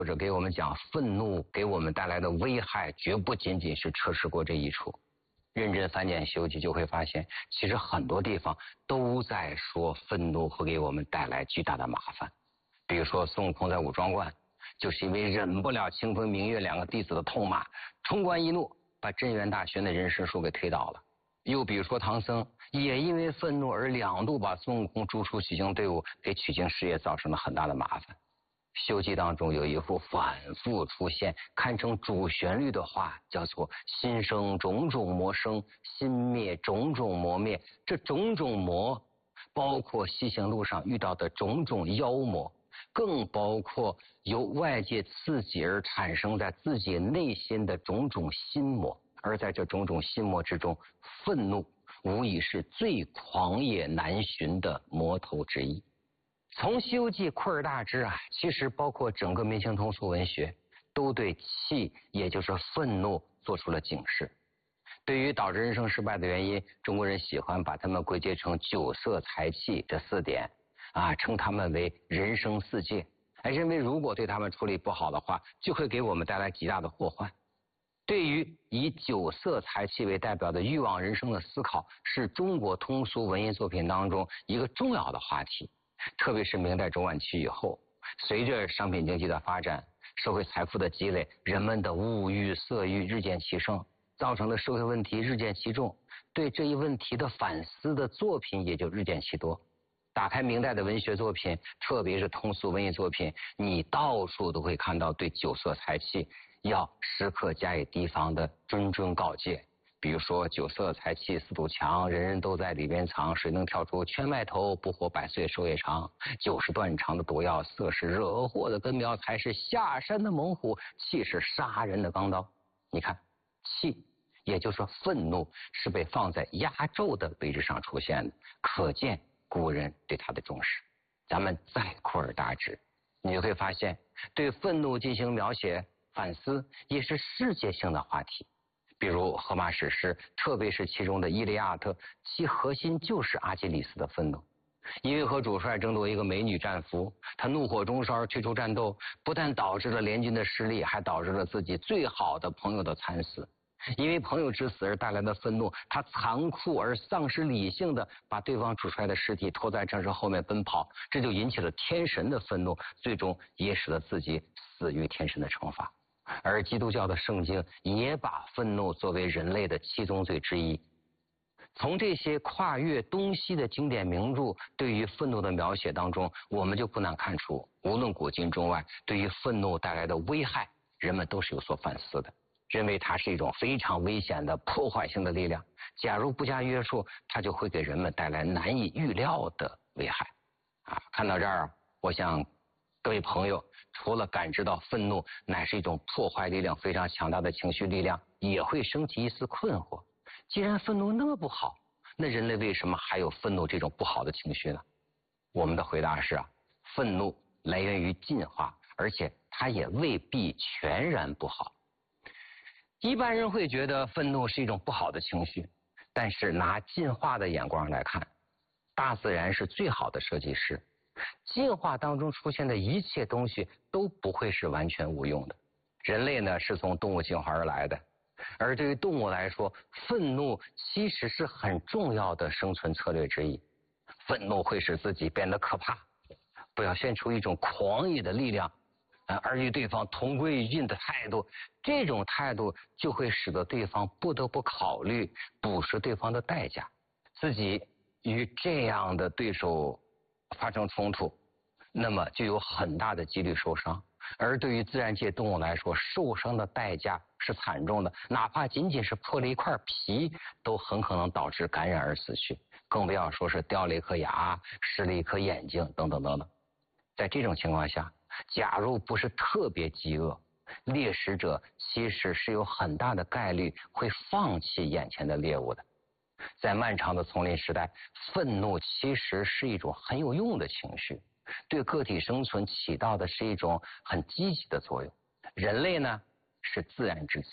或者给我们讲愤怒给我们带来的危害，绝不仅仅是车迟国这一处。认真翻检《西游记》就会发现，其实很多地方都在说愤怒会给我们带来巨大的麻烦。比如说孙悟空在武装观，就是因为忍不了清风明月两个弟子的痛骂，冲冠一怒把镇元大学的人参树给推倒了。又比如说唐僧也因为愤怒而2度把孙悟空逐出取经队伍，给取经事业造成了很大的麻烦。《西游记》当中有一幅反复出现堪称主旋律的话，叫做心生种种魔生，心灭种种魔灭。这种种魔包括西行路上遇到的种种妖魔，更包括由外界刺激而产生在自己内心的种种心魔。而在这种种心魔之中，愤怒无疑是最狂野难寻的魔头之一。从《西游记》扩而大之啊，其实包括整个明清通俗文学都对气，也就是愤怒做出了警示。对于导致人生失败的原因，中国人喜欢把它们归结成酒色财气这4点啊，称它们为人生4戒，认为如果对它们处理不好的话，就会给我们带来极大的祸患。对于以酒色财气为代表的欲望人生的思考，是中国通俗文艺作品当中一个重要的话题。特别是明代中晚期以后，随着商品经济的发展，社会财富的积累，人们的物欲色欲日渐其盛，造成的社会问题日渐其重，对这一问题的反思的作品也就日渐其多。打开明代的文学作品，特别是通俗文艺作品，你到处都会看到对酒色财气要时刻加以提防的谆谆告诫。比如说酒色财气4堵墙，人人都在里边藏，谁能跳出圈外头，不活100岁寿也长。酒是断肠的毒药，色是惹祸的根苗，财是下山的猛虎，气是杀人的钢刀。你看，气也就是说愤怒是被放在压轴的位置上出现的，可见古人对他的重视。咱们再扩而大之，你会发现对愤怒进行描写反思也是世界性的话题。比如荷马史诗，特别是其中的《伊利亚特》，其核心就是阿基里斯的愤怒。因为和主帅争夺一个美女战俘，他怒火中烧而退出战斗，不但导致了联军的失利，还导致了自己最好的朋友的惨死。因为朋友之死而带来的愤怒，他残酷而丧失理性的把对方主帅的尸体拖在战车后面奔跑，这就引起了天神的愤怒，最终也使得自己死于天神的惩罚。而基督教的圣经也把愤怒作为人类的7宗罪之一。从这些跨越东西的经典名著对于愤怒的描写当中，我们就不难看出，无论古今中外，对于愤怒带来的危害，人们都是有所反思的，认为它是一种非常危险的破坏性的力量，假如不加约束，它就会给人们带来难以预料的危害。看到这儿，我想各位朋友除了感知到愤怒乃是一种破坏力量非常强大的情绪力量，也会升起一丝困惑。既然愤怒那么不好，那人类为什么还有愤怒这种不好的情绪呢？我们的回答是愤怒来源于进化，而且它也未必全然不好。一般人会觉得愤怒是一种不好的情绪，但是拿进化的眼光来看，大自然是最好的设计师，进化当中出现的一切东西都不会是完全无用的。人类呢是从动物进化而来的，而对于动物来说，愤怒其实是很重要的生存策略之一。愤怒会使自己变得可怕，表现出一种狂野的力量，而与对方同归于尽的态度，这种态度就会使得对方不得不考虑捕食对方的代价，自己与这样的对手发生冲突，那么就有很大的几率受伤。而对于自然界动物来说，受伤的代价是惨重的，哪怕仅仅是破了一块皮，都很可能导致感染而死去，更不要说是掉了一颗牙、失了一颗眼睛等等等等。在这种情况下，假如不是特别饥饿，猎食者其实是有很大的概率会放弃眼前的猎物的。在漫长的丛林时代，愤怒其实是一种很有用的情绪，对个体生存起到的是一种很积极的作用。人类呢是自然之子，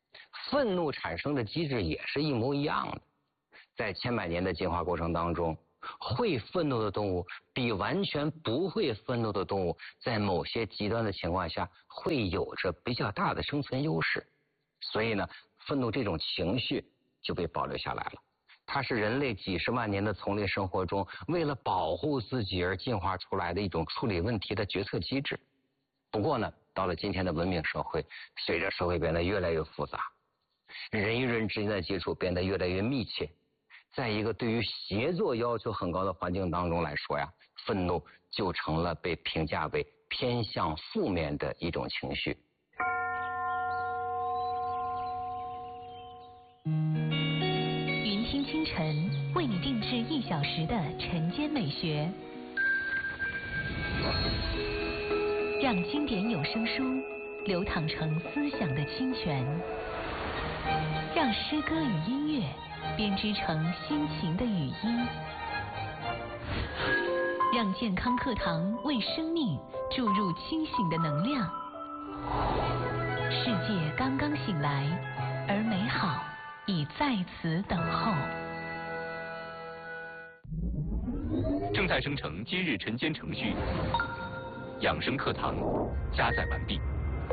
愤怒产生的机制也是一模一样的。在千百年的进化过程当中， 会愤怒的动物比完全不会愤怒的动物，在某些极端的情况下会有着比较大的生存优势。所以呢，愤怒这种情绪就被保留下来了。它是人类几十万年的丛林生活中，为了保护自己而进化出来的一种处理问题的决策机制。不过呢，到了今天的文明社会，随着社会变得越来越复杂，人与人之间的接触变得越来越密切，在一个对于协作要求很高的环境当中来说呀，愤怒就成了被评价为偏向负面的一种情绪。 云听清晨为你定制1小时的晨间美学，让经典有声书流淌成思想的清泉，让诗歌与音乐编织成心情的语音，让健康课堂为生命注入清醒的能量。世界刚刚醒来，而美好已在此等候。 正在生成今日晨间程序，养生课堂加载完毕。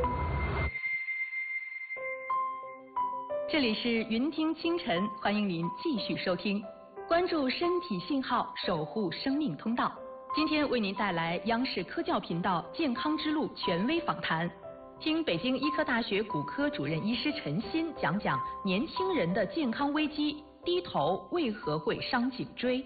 这里是云听清晨，欢迎您继续收听，关注身体信号，守护生命通道。今天为您带来央视科教频道健康之路权威访谈，听北京医科大学骨科主任医师陈鑫讲讲年轻人的健康危机，低头为何会伤颈椎。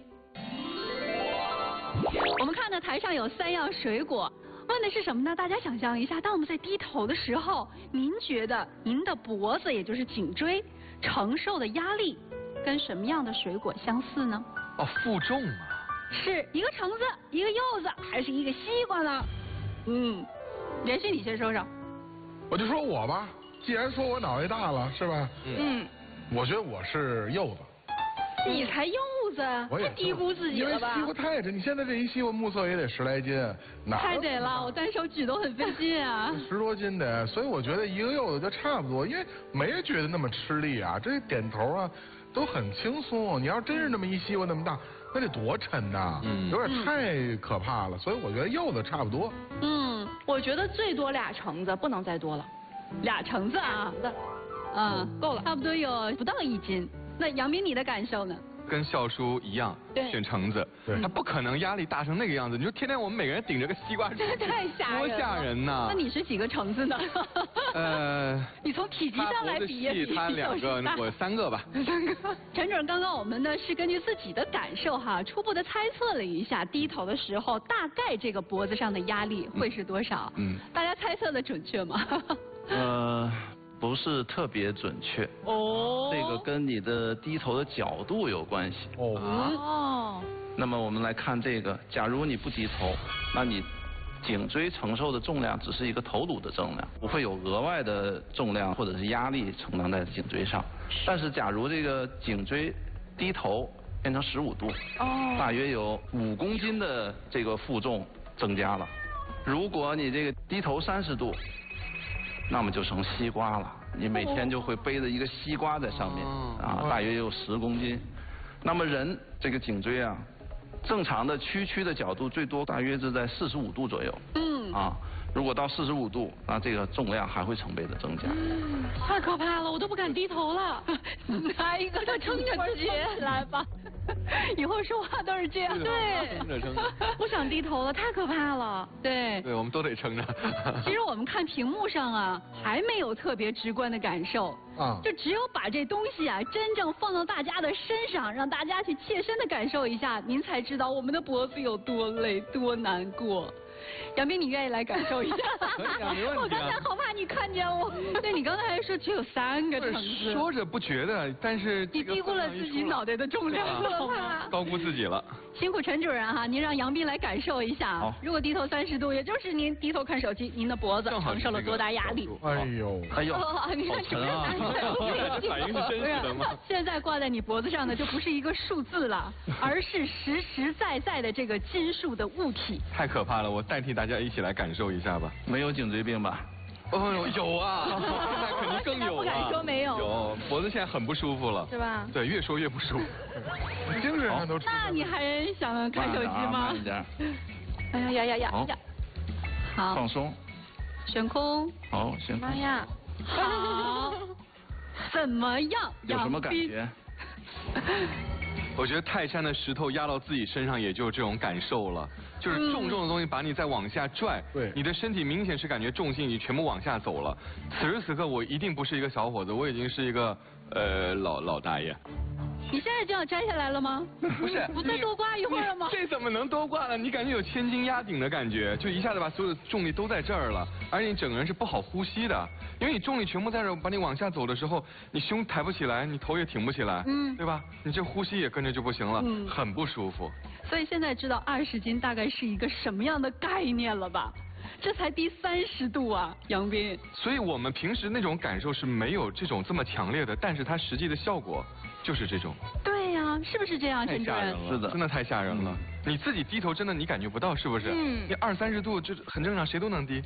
我们看到台上有3样水果，问的是什么呢？大家想象一下，当我们在低头的时候，您觉得您的脖子，也就是颈椎承受的压力跟什么样的水果相似呢？ 哦，负重啊。 是一个橙子，一个柚子，还是一个西瓜呢？连续你先说说。 我就说我吧，既然说我脑袋大了，是吧？我觉得我是柚子。 你才柚子，太低估自己了吧？ 因为西瓜太沉，你现在这一西瓜目测也得10来斤， 太得了，我单手举都很费劲啊。 10多斤的，所以我觉得一个柚子就差不多，因为没觉得那么吃力啊，这点头啊都很轻松。你要真是那么一西瓜那么大，那得多沉呐，有点太可怕了。所以我觉得柚子差不多。 我觉得最多2橙子，不能再多了。2橙子啊，够了，差不多有不到1斤。那杨明，你的感受呢？ 跟笑叔一样，选橙子，他不可能压力大成那个样子。你说天天我们每个人顶着个西瓜， 这太吓人了， 多吓人呐！ 那你是几个橙子呢？你从体积上来比也比他2个，我3个吧。 3个。陈主任，刚刚我们呢是根据自己的感受哈，初步的猜测了一下，低头的时候大概这个脖子上的压力会是多少？大家猜测的准确吗？ 不是特别准确这个跟你的低头的角度有关系那么我们来看这个，假如你不低头，那你颈椎承受的重量只是一个头颅的重量，不会有额外的重量或者是压力承担在颈椎上。但是假如这个颈椎低头变成15度，大约有5公斤的这个负重增加了。如果你这个低头30度，那么就成西瓜了，你每天就会背着一个西瓜在上面大约有10公斤。那么人这个颈椎啊，正常的屈的角度最多大约是在45度左右。如果到45度，那这个重量还会成倍的增加。 太可怕了，我都不敢低头了。拿一个就撑着自己来吧。以后说话都是这样。对， 撑着。 不想低头了，太可怕了。对， 我们都得撑着。 其实我们看屏幕上啊，还没有特别直观的感受。就只有把这东西啊，真正放到大家的身上，让大家去切身的感受一下，您才知道我们的脖子有多累，多难过。杨斌，你愿意来感受一下？ 可以啊，没问题。 我刚才好怕你看见我。对，你刚才还说只有3个橙子。 说着不觉得，但是你低估了自己脑袋的重量，可怕。 高估自己了。 辛苦陈主任哈，您让杨斌来感受一下。如果低头30度，也就是您低头看手机，您的脖子承受了多大压力？ 哎呦， 你看主任反应是真实的吗？ 现在挂在你脖子上的就不是一个数字了，而是实实在在的这个金属的物体。 太可怕了，我代替大家一起来感受一下吧。 没有颈椎病吧？ 哦，有啊，现在肯定更有啊。 不敢说没有。 有，脖子现在很不舒服了。 是吧？ 对，越说越不舒服。 精神上都。 那你还想看手机吗？ 慢一点。 哎呀呀呀呀！好。 放松。 悬空。 好，悬空。 妈呀！好。怎么样？ 有什么感觉？ 我觉得泰山的石头压到自己身上，也就是这种感受了，就是重重的东西把你再往下拽， 对， 你的身体明显是感觉重心已经全部往下走了。此时此刻，我一定不是一个小伙子，我已经是一个老大爷。 你现在就要摘下来了吗？ 不是， 不再多挂一会儿吗？ 这怎么能多挂呢？你感觉有千斤压顶的感觉，就一下子把所有的重力都在这儿了，而且你整个人是不好呼吸的，因为你重力全部在这儿，把你往下走的时候，你胸抬不起来，你头也挺不起来，对吧？你这呼吸也跟着就不行了，很不舒服。 所以现在知道20斤大概是一个什么样的概念了吧？这才低30度啊，杨斌。 所以我们平时那种感受是没有这种这么强烈的，但是它实际的效果就是这种。 对呀，是不是这样？ 太吓人了，是的，真的太吓人了。你自己低头真的你感觉不到，是不是？你20、30度就很正常，谁都能低。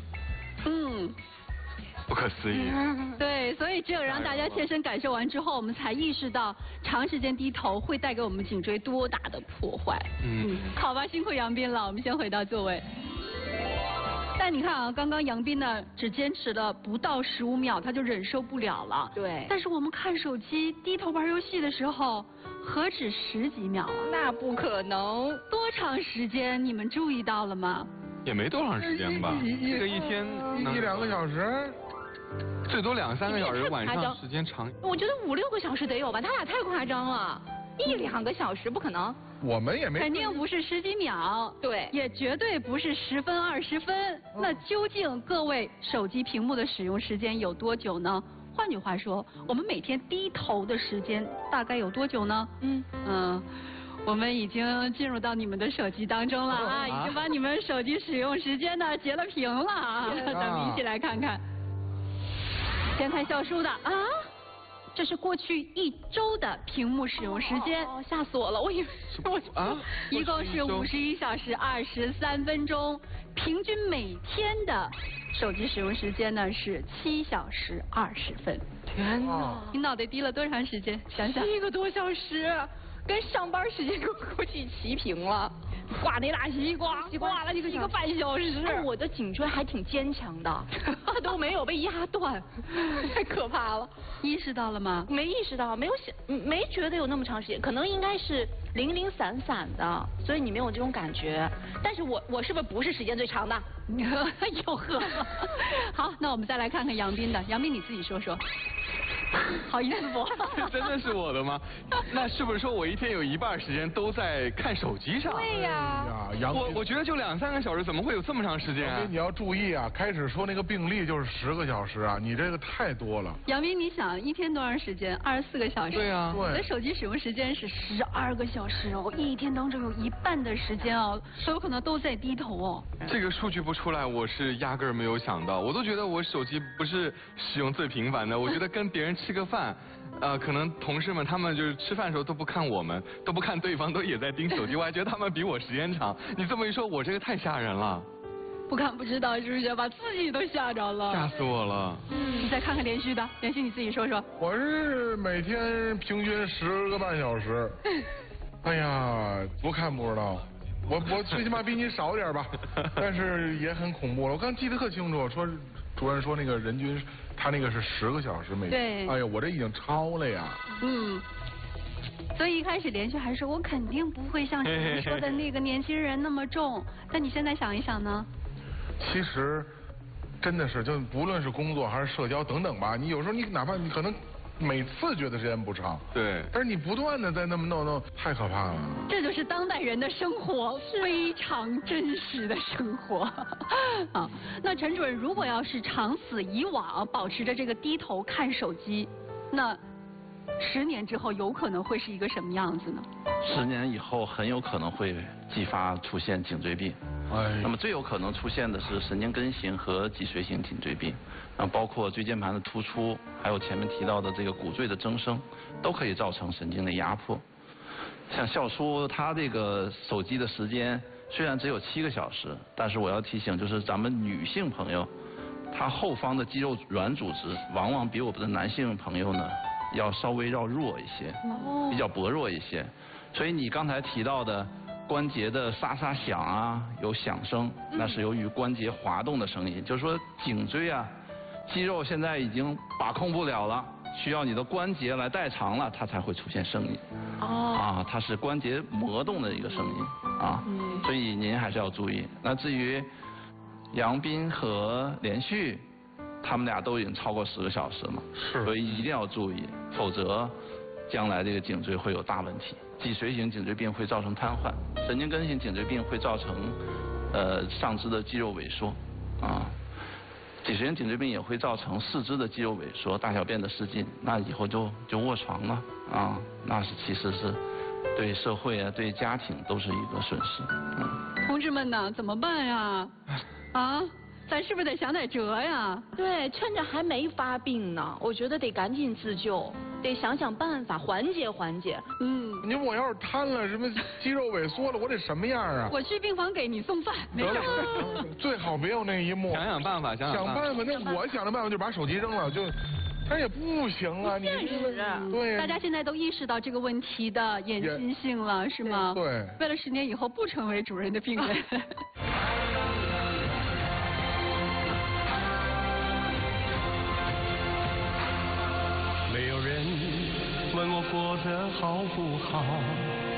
不可思议。 对，所以只有让大家切身感受完之后，我们才意识到长时间低头会带给我们颈椎多大的破坏。好吧，辛苦杨斌了，我们先回到座位。但你看啊，刚刚杨斌呢只坚持了不到15秒，他就忍受不了了。 对。 但是我们看手机、低头玩游戏的时候，何止10几秒啊？ 那不可能。 多长时间？你们注意到了吗？ 也没多长时间吧，这个一天 1、2个小时， 最多2、3个小时，晚上时间长。 我觉得5、6个小时得有吧，他俩太夸张了，1、2个小时不可能。 我们也没。 肯定不是10几秒， 对， 也绝对不是10分、20分。那究竟各位手机屏幕的使用时间有多久呢？换句话说，我们每天低头的时间大概有多久呢？我们已经进入到你们的手机当中了啊，已经把你们手机使用时间呢截了屏了啊，咱们一起来看看。先看校书的啊，这是过去1周的屏幕使用时间。 哦，吓死我了，我以为一共是51小时23分钟，平均每天的手机使用时间呢是7小时20分。 天哪！ 你脑袋低了多长时间？想想 ，7个多小时。跟上班时间估计齐平了， 挂那大西瓜，挂了1个半小时。 我的颈椎还挺坚强的，都没有被压断，太可怕了。 意识到了吗？ 没意识到，没觉得有那么长时间，可能应该是零零散散的，所以你没有这种感觉。但是我是不是时间最长的？ 哟呵。好，那我们再来看看杨斌的，杨斌你自己说说。好意思不？ 这真的是我的吗？那是不是说我一天有1半时间都在看手机上？ 对呀。 我觉得就2、3个小时，怎么会有这么长时间啊？ 你要注意啊，开始说那个病例就是10个小时啊，你这个太多了。 杨斌，你想一天多长时间？24个小时。 对啊。 我的手机使用时间是12个小时哦，一天当中有1半的时间哦，所以我可能都在低头哦。 这个数据不出来，我是压根儿没有想到，我都觉得我手机不是使用最频繁的，我觉得跟别人吃个饭，可能同事们他们就是吃饭的时候都不看我们，都不看对方，都也在盯手机，我还觉得他们比我时间长。你这么一说，我这个太吓人了。 不看不知道是不是把自己都吓着了？ 吓死我了。 你再看看连续的，连续你自己说说。 我是每天平均10个半小时。哎呀，不看不知道。我最起码比你少点吧，但是也很恐怖了。我刚记得特清楚，说主任说那个人均他那个是10个小时每天。 对。 哎呀，我这已经超了呀。 所以一开始连续还说我肯定不会像你说的那个年轻人那么重，但你现在想一想呢？ 其实真的是，就不论是工作还是社交等等吧，你有时候你哪怕你可能每次觉得时间不长， 对， 但是你不断的在那么弄，太可怕了。 这就是当代人的生活，非常真实的生活。好，那陈主任，如果要是长此以往保持着这个低头看手机，那10年之后有可能会是一个什么样子呢 ？10年以后很有可能会继发出现颈椎病。那么最有可能出现的是神经根型和脊髓型颈椎病，包括椎间盘的突出，还有前面提到的这个骨赘的增生，都可以造成神经的压迫。像笑叔他这个手机的时间虽然只有7个小时，但是我要提醒，就是咱们女性朋友它后方的肌肉软组织往往比我们的男性朋友呢要稍微要弱一些，比较薄弱一些。所以你刚才提到的关节的沙沙响啊，有响声，那是由于关节滑动的声音。就是说颈椎啊，肌肉现在已经把控不了了，需要你的关节来代偿了，它才会出现声音。啊，它是关节磨动的一个声音啊，所以您还是要注意。那至于杨斌和连续，他们俩都已经超过10个小时了，所以一定要注意，否则将来这个颈椎会有大问题。脊髓型颈椎病会造成瘫痪，神经根型颈椎病会造成上肢的肌肉萎缩啊，脊髓型颈椎病也会造成四肢的肌肉萎缩、大小便的失禁，那以后就卧床了啊，那是其实是对社会啊、对家庭都是一个损失。 同志们呢，怎么办呀？啊？咱是不是得想点辙呀？ 对，趁着还没发病呢，我觉得得赶紧自救，得想想办法缓解缓解。 你我要是瘫了，什么肌肉萎缩了，我得什么样啊？ 我去病房给你送饭，没事。 最好别有那一幕。 想办法，想办法。 那我想的办法就把手机扔了，就，但也不行啊，你对。 大家现在都意识到这个问题的严峻性了，是吗？ 对。 为了10年以后不成为主任的病人。 没有人问我过得好不好。